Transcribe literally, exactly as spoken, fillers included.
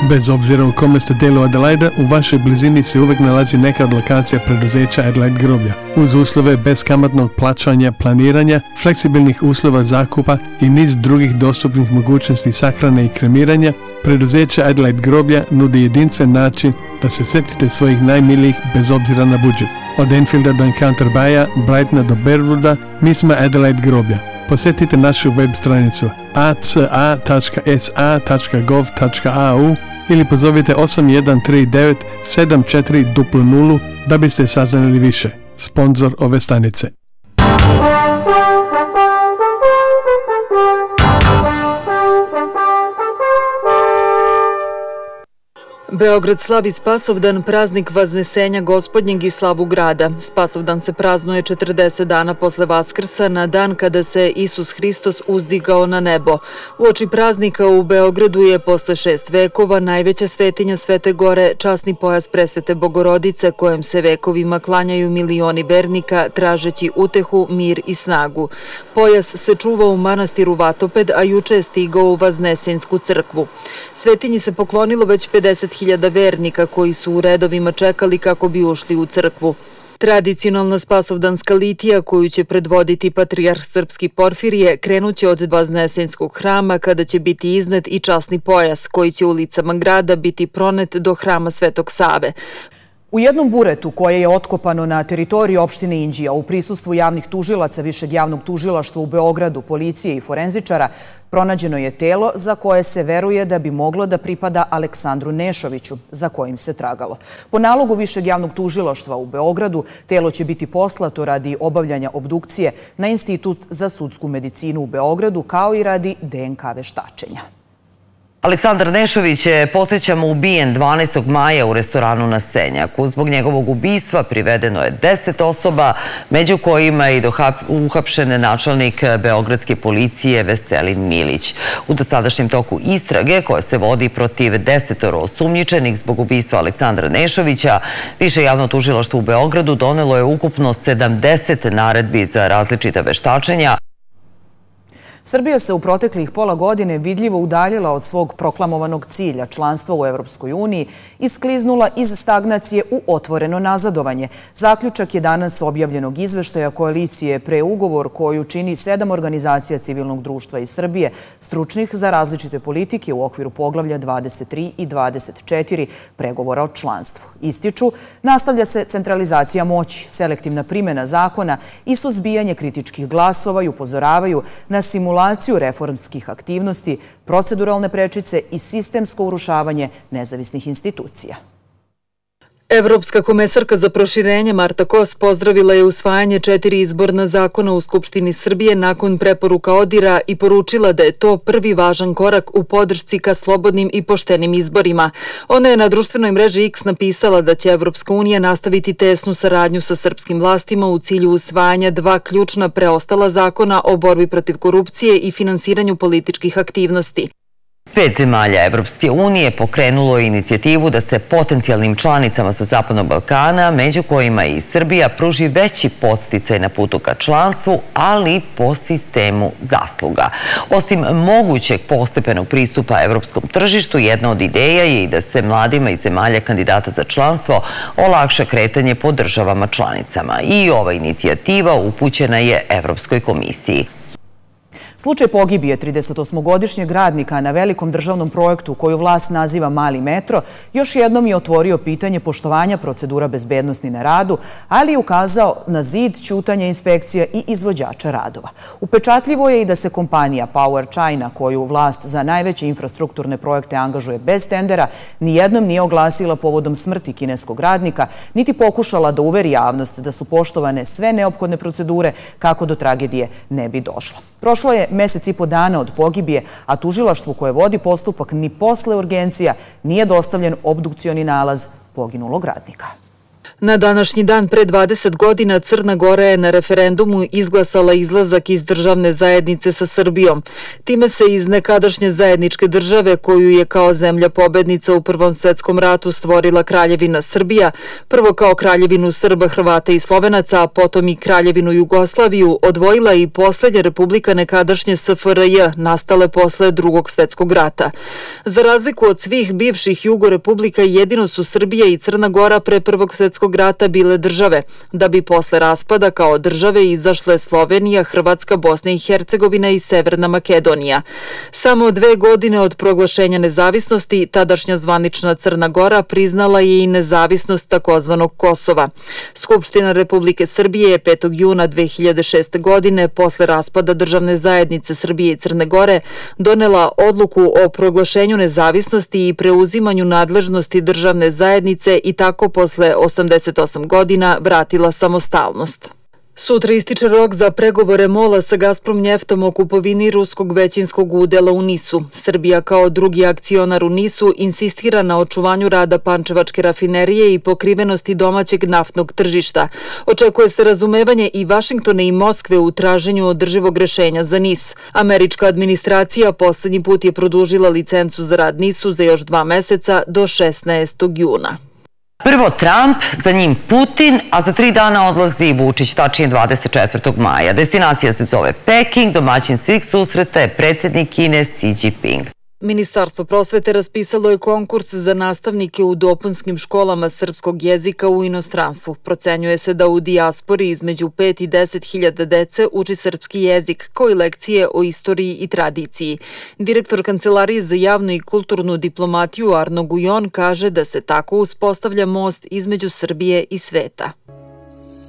Bez obzira u kome ste delu Adelaida, u vašoj blizini se uvek nalazi neka od lokacija preduzeća Adelaide groblja. Uz uslove beskamatnog plaćanja, planiranja, fleksibilnih uslova zakupa i niz drugih dostupnih mogućnosti sahrane i kremiranja, preduzeće Adelaide groblja nudi jedinstven način da se setite svojih najmilijih bez obzira na budžet. Od Enfielda do Encounter Baya, Brightona do Berwooda, mi smo Adelaide groblja. Posjetite našu web stranicu a c a tačka s a tačka gov tačka a u ili pozovite osam jedan tri devet sedam četiri nula nula da biste saznali više. Sponzor ove stanice. Beograd slavi Spasovdan, praznik Vaznesenja Gospodnjeg i slavu grada. Spasovdan se praznuje četrdeset dana posle Vaskrsa, na dan kada se Isus Hristos uzdigao na nebo. Uoči praznika u Beogradu je posle šest vekova najveća svetinja Svete Gore, časni pojas Presvete Bogorodice, kojem se vekovima klanjaju milioni vernika, tražeći utehu, mir i snagu. Pojas se čuva u manastiru Vatoped, a juče je stigao u Vaznesensku crkvu. Svetinji se poklonilo već pedeset hiljada vernika koji su u redovima čekali kako bi ušli u crkvu. Tradicionalna spasovdanska litija koju će predvoditi patrijarh srpski Porfirije krenuće od Vaznesenskog hrama kada će biti iznet i časni pojas koji će ulicama grada biti pronet do hrama Svetog Save. U jednom buretu koje je otkopano na teritoriji opštine Inđija u prisustvu javnih tužilaca Višeg javnog tužilaštva u Beogradu, policije i forenzičara, pronađeno je telo za koje se veruje da bi moglo da pripada Aleksandru Nešoviću, za kojim se tragalo. Po nalogu Višeg javnog tužilaštva u Beogradu, telo će biti poslato radi obavljanja obdukcije na Institut za sudsku medicinu u Beogradu, kao i radi de en ka veštačenja. Aleksandar Nešović je, podsjećamo, ubijen dvanaestog maja u restoranu na Senjaku. Zbog njegovog ubistva privedeno je deset osoba, među kojima je i uhapšen načelnik beogradske policije Veselin Milić. U dosadašnjem toku istrage, koja se vodi protiv desetoro osumnjičenih zbog ubistva Aleksandra Nešovića, Više javno tužilaštvo u Beogradu donelo je ukupno sedamdeset naredbi za različita veštačenja. Srbija se u proteklih pola godine vidljivo udaljila od svog proklamovanog cilja članstva u Evropskoj uniji i skliznula iz stagnacije u otvoreno nazadovanje. Zaključak je danas objavljenog izveštaja koalicije pre ugovor koju čini sedam organizacija civilnog društva iz Srbije, stručnih za različite politike u okviru poglavlja dvadeset tri i dvadeset četiri pregovora o članstvu. Ističu, nastavlja se centralizacija moći, selektivna primjena zakona i suzbijanje kritičkih glasova i upozoravaju na simulaciju simulaciju reformskih aktivnosti, proceduralne prečice i sistemsko urušavanje nezavisnih institucija. Evropska komesarka za proširenje Marta Kos pozdravila je usvajanje četiri izborna zakona u Skupštini Srbije nakon preporuka ODIR-a i poručila da je to prvi važan korak u podršci ka slobodnim i poštenim izborima. Ona je na društvenoj mreži X napisala da će Evropska unija nastaviti tesnu saradnju sa srpskim vlastima u cilju usvajanja dva ključna preostala zakona o borbi protiv korupcije i finansiranju političkih aktivnosti. Pet zemalja Evropske unije pokrenulo je inicijativu da se potencijalnim članicama sa Zapadnog Balkana, među kojima i Srbija, pruži veći podsticaj na putu ka članstvu, ali po sistemu zasluga. Osim mogućeg postepenog pristupa evropskom tržištu, jedna od ideja je i da se mladima iz zemalja kandidata za članstvo olakša kretanje po državama članicama. I ova inicijativa upućena je Evropskoj komisiji. Slučaj pogibije tridesetosmogodišnjeg radnika na velikom državnom projektu koju vlast naziva Mali metro još jednom je otvorio pitanje poštovanja procedura bezbednosti na radu, ali je ukazao na zid ćutanja inspekcija i izvođača radova. Upečatljivo je i da se kompanija Power China, koju vlast za najveće infrastrukturne projekte angažuje bez tendera, nijednom nije oglasila povodom smrti kineskog radnika, niti pokušala da uveri javnost da su poštovane sve neophodne procedure kako do tragedije ne bi došlo. Prošlo je mesec i po dana od pogibije, a tužilaštvu koje vodi postupak ni posle urgencija nije dostavljen obdukcioni nalaz poginulog radnika. Na današnji dan pre dvadeset godina Crna Gora je na referendumu izglasala izlazak iz državne zajednice sa Srbijom. Time se iz nekadašnje zajedničke države, koju je kao zemlja pobednica u Prvom svetskom ratu stvorila Kraljevina Srbija, prvo kao Kraljevinu Srba, Hrvata i Slovenaca, a potom i Kraljevinu Jugoslaviju, odvojila i poslednja republika nekadašnje S F R J, nastale posle Drugog svetskog rata. Za razliku od svih bivših jugorepublika, jedino su Srbija i Crna Gora pre Prvog svetskog rata bile države, da bi posle raspada kao države izašle Slovenija, Hrvatska, Bosna i Hercegovina i Severna Makedonija. Samo dve godine od proglašenja nezavisnosti, tadašnja zvanična Crna Gora priznala je i nezavisnost takozvanog Kosova. Skupština Republike Srbije je petog juna dve hiljade šeste. godine, posle raspada državne zajednice Srbije i Crne Gore, donela odluku o proglašenju nezavisnosti i preuzimanju nadležnosti državne zajednice i tako posle osamdeset osam godina vratila samostalnost. Sutra ističe rok za pregovore MOL-a sa Gazprom njeftom o kupovini ruskog većinskog udela u Nisu. Srbija kao drugi akcionar u Nisu insistira na očuvanju rada pančevačke rafinerije i pokrivenosti domaćeg naftnog tržišta. Očekuje se razumevanje i Vašingtona i Moskve u traženju održivog rešenja za Nis. Američka administracija poslednji put je produžila licencu za rad Nisu za još dva meseca do šesnaestog juna. Prvo Trump, za njim Putin, a za tri dana odlazi Vučić, tačnije dvadeset četvrtog maja. Destinacija se zove Peking, domaćin svih susreta je predsjednik Kine Xi Jinping. Ministarstvo prosvete raspisalo je konkurs za nastavnike u dopunskim školama srpskog jezika u inostranstvu. Procenjuje se da u dijaspori između pet i deset hiljada dece uči srpski jezik, kao i lekcije o istoriji i tradiciji. Direktor Kancelarije za javnu i kulturnu diplomatiju Arno Gujon kaže da se tako uspostavlja most između Srbije i sveta.